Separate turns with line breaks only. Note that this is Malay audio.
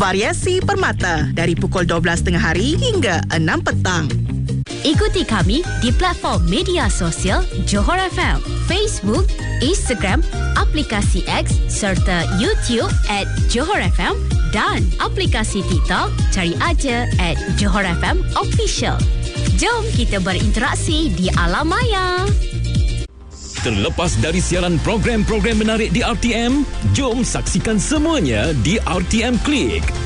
Variasi Permata dari pukul 12.30 hari hingga 6 petang.
Ikuti kami di platform media sosial Johor FM, Facebook, Instagram, aplikasi X serta YouTube @Johor FM dan aplikasi TikTok cari aja @Johor FM Official. Jom kita berinteraksi di alam maya.
Terlepas dari siaran program-program menarik di RTM, jom saksikan semuanya di RTM Klik.